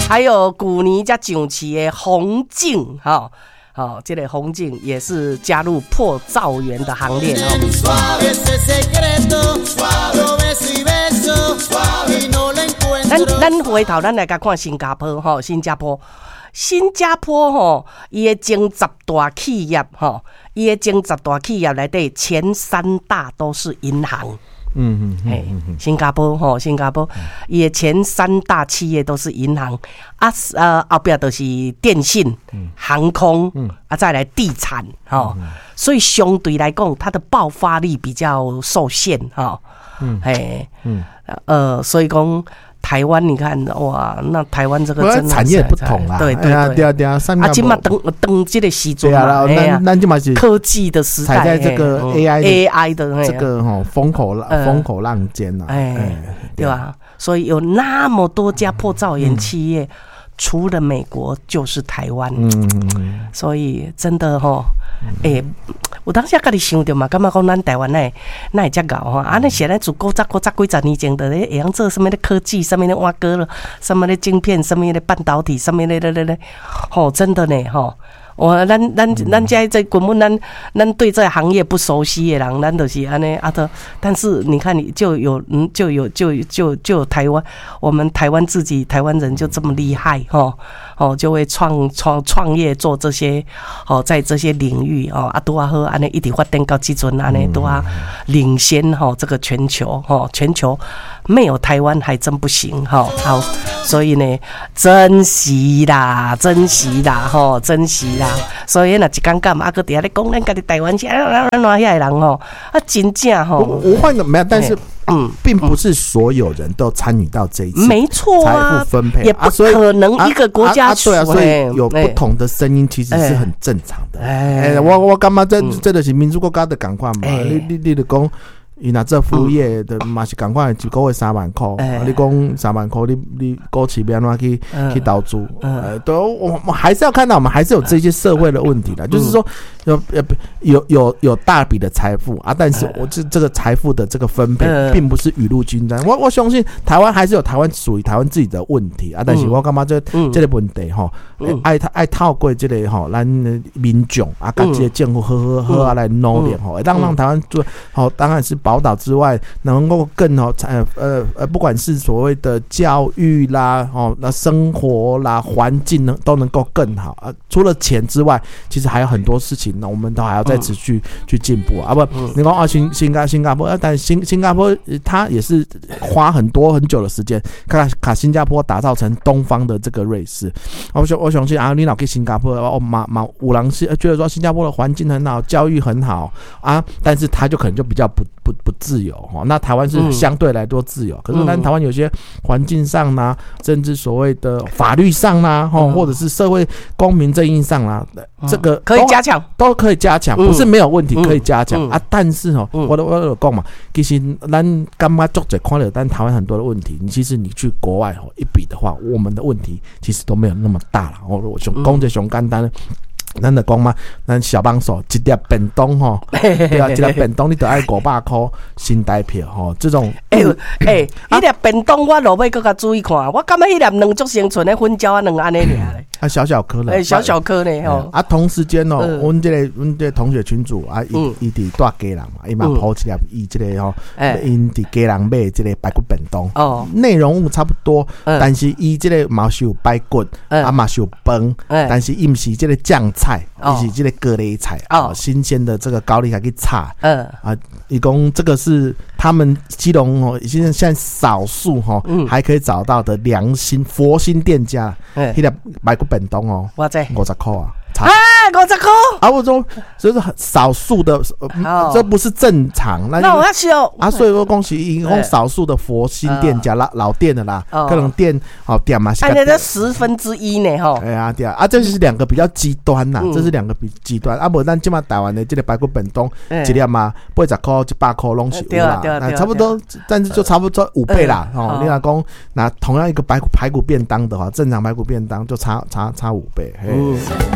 还有古尼加上市的宏景哈。哦，这个宏景也是加入破兆元的行列哦。咱回头咱来甲看新加坡吼，新加坡吼，伊的前10大企业吼，伊的前10大企业内底前3大都是银行。新加坡伊的前3大企业都是银行后边都是电信、航空再来地产所以相对来讲，它的爆发力比较受限所以讲。台湾，你看哇，那台湾这个真的产业不同啦， 对，今嘛等这个时阵嘛， 咱今嘛是科技的时代， 踩在这个 AI 的这个风口浪尖呐， 对吧？所以有那么多家破兆元企业，除了美国就是台湾，所以真的有当时自己想到嘛，感觉讲咱台湾那会遮牛哈，那现在自古早几十年前的会晓做什么的科技，什么的挖哥了，什么的晶片，什么的半导体，什么的真的呢咱现在根本咱对这行业不熟悉的人，咱就是安尼但是你看你就有台湾，我们台湾自己台湾人就这么厉害就会创业做这些在这些领域拄好安尼一直发展到这阵安尼拄好领先这个全球没有台湾还真不行好，所以呢珍惜啦所以那一天干嘛？搁底下咧讲咱家己台湾是哪遐人真正我换个没有，但是并不是所有人都参与到这一次， 没错啊， 财富分配也不可能一个国家对啊，所以有不同的声音其实是很正常的。我干嘛这就是民主国家的赶快嘛？你就讲。伊若做服务业的嘛是赶快一个月3万块，你讲3万块，你股市要安怎去投资？对，我们还是要看到，我们还是有这些社会的问题的，就是说有大笔的财富但是我这个财富的这个分配，并不是雨露均沾。我相信台湾还是有台湾属于台湾自己的问题但是我感觉这个问题爱透过这个咱民众跟这个政府好来努力让台湾做当然是。宝岛之外，能够更不管是所谓的教育啦，那生活啦、环境都能够更好除了钱之外，其实还有很多事情呢，我们都还要再持续去进步不，你说新加坡，但新加坡它也是花很久的时间，把新加坡打造成东方的这个瑞士。我相信你老去新加坡有人是觉得说新加坡的环境很好，教育很好但是它就可能就比较不自由那台湾是相对来多自由，可是台湾有些环境上啦，甚至所谓的法律上啦或者是社会公民正义上啦，这个可以加强， 都可以加强，不是没有问题，可以加强但是我有讲嘛，其实咱感觉作者看了但台湾很多的问题，其实你去国外一比的话，我们的问题其实都没有那么大了。我讲这上简单的。咱就讲嘛，咱小帮手一粒便当对啊，一粒便当你就要500块新台票这种一粒便当我落尾搁较注意看，我感觉迄粒两足成寸的粉椒两安尼尔咧。 小颗呢， 小颗呢同时间阮这个同学群组伊伫大家人嘛，伊嘛抛一粒伊这个因伫家人买这个排骨便当内容物差不多，但是伊这个嘛是有排骨嘛是有饭，但是伊毋是这个酱菜，伊是这个蛤蜊菜新鲜的这个高丽菜去炒伊讲这个是他们基隆现在少数还可以找到的良心佛心店家，迄粒排骨便当我知 50块 50块我说这是很少数的这不是正常那我要修所以说恭喜一共少数的佛心店家老店的啦各种店店嘛这1/10呢对啊这就是两个比较极端啦这是两个比极端不然现在台湾的这个排骨便当一粒嘛80块100块都是有啦差不多但是就差不多5倍啦你若说拿同样一个排骨便当的话正常排骨便当就差5倍